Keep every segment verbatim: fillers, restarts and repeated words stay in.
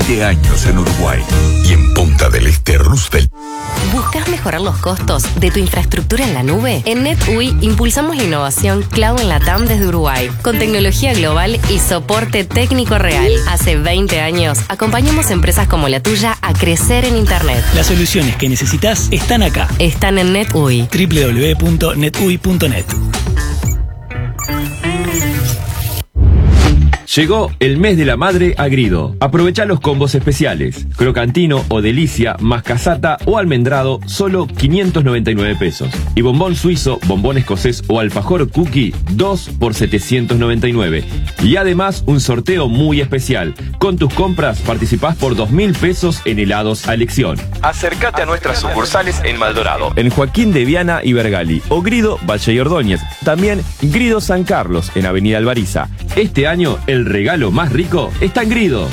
veinte años en Uruguay. Y en Punta del Este, Roosevelt. ¿Buscas mejorar los costos de tu infraestructura en la nube? En NetUI impulsamos la innovación cloud en la T A M desde Uruguay, con tecnología global y soporte técnico real. Hace veinte años acompañamos empresas como la tuya a crecer en Internet. Las soluciones que necesitas están acá. Están en NetUI. doble u doble u doble u punto netui punto net. Llegó el mes de la madre a Grido. Aprovecha los combos especiales. Crocantino o delicia, más casata o almendrado, solo quinientos noventa y nueve pesos. Y bombón suizo, bombón escocés o alfajor cookie, dos por setecientos noventa y nueve. Y además un sorteo muy especial. Con tus compras participás por dos mil pesos en helados a elección. Acércate a nuestras sucursales en Maldorado, en Joaquín de Viana y Bergali, o Grido, Valle y Ordóñez. También Grido San Carlos, en Avenida Alvariza. Este año, el regalo más rico está en Grido.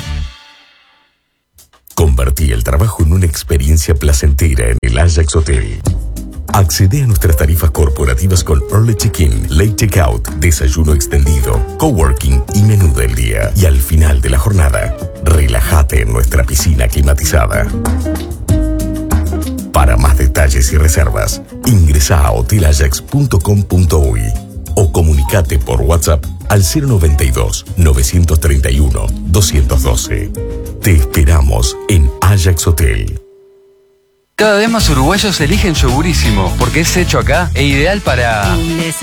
Convertí el trabajo en una experiencia placentera en el Ajax Hotel. Accede a nuestras tarifas corporativas con Early Check-in, Late Checkout, desayuno extendido, coworking y menú del día. Y al final de la jornada, relájate en nuestra piscina climatizada. Para más detalles y reservas, ingresa a hotel ajax punto com punto uy o comunicate por WhatsApp al cero noventa y dos, novecientos treinta y uno, doscientos doce. Te esperamos en Ajax Hotel. Cada vez más uruguayos eligen Yogurísimo porque es hecho acá e ideal para...